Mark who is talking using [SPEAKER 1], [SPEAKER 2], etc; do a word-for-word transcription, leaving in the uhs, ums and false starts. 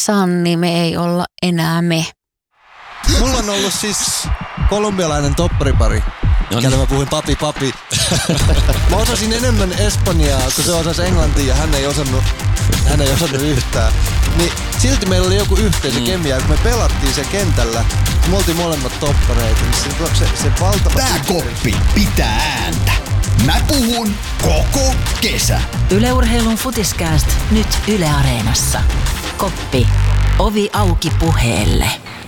[SPEAKER 1] Sanni, me ei olla enää me.
[SPEAKER 2] Mulla on ollut siis kolumbialainen topparipari,
[SPEAKER 3] No
[SPEAKER 2] kelle mä puhuin papi papi. Mä osasin enemmän espanjaa, kun se osasi englantia ja hän ei osannut, hän ei osannut yhtään. Niin silti meillä oli joku yhteisö mm. kemia, kun me pelattiin se kentällä. Me oltiin molemmat toppareita, niin se, se, se valtava...
[SPEAKER 4] Tää koppi pitää ääntä. Mä puhun koko kesä.
[SPEAKER 5] Yle Urheilun Futiskääst nyt Yle Areenassa. Koppi. Ovi auki puheelle.